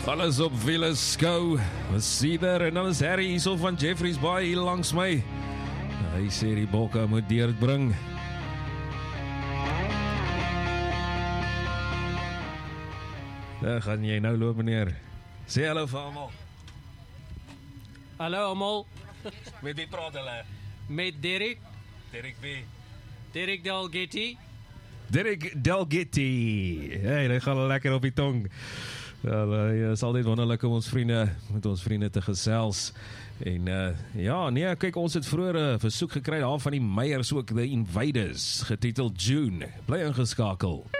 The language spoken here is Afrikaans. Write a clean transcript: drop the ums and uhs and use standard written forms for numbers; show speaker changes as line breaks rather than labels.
Alles op wiele skou, was Cedar en dan is Harry hierso van Jeffreys Bay hier langs my. Hy sê die bokke moet deurbring. Daar gaan jy nou loop meneer. Sê hallo vir almal.
Hallo almal,
Met wie praat hulle?
met Derek
Derek
Delgetti.
Derek Delgetti. Hey, hy gaan lekker op die tong. Wel, hy is altyd wonderlik om met ons vriende te gesels. En ja, nee, kyk, ons het vroeër 'n versoek gekry daar van die Meyers ook, The Invaders, getiteld June. Bly ingeskakel.